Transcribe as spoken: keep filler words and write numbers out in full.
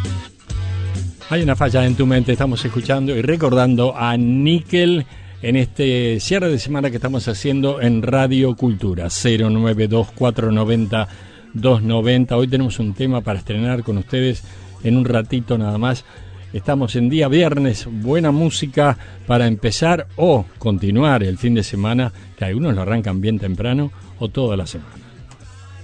Hay una falla en tu mente, estamos escuchando y recordando a Nickel en este cierre de semana que estamos haciendo en Radio Cultura. Cero nueve dos cuatro nueve cero dos nueve cero. Hoy tenemos un tema para estrenar con ustedes en un ratito nada más. Estamos en día viernes, buena música para empezar o continuar el fin de semana, que algunos lo arrancan bien temprano, o toda la semana.